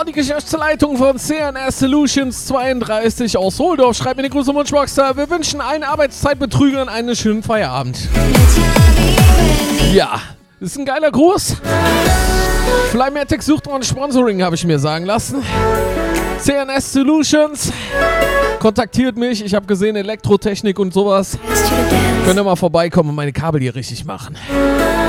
die Geschäftsleitung von CNS Solutions 32 aus Holdorf. Schreibt mir eine große Wunschbox. Wir wünschen allen Arbeitszeitbetrügern einen schönen Feierabend. Ja, ist ein geiler Gruß. Flymatic sucht noch ein Sponsoring, habe ich mir sagen lassen. CNS Solutions, kontaktiert mich. Ich habe gesehen, Elektrotechnik und sowas. Könnt ihr mal vorbeikommen und meine Kabel hier richtig machen.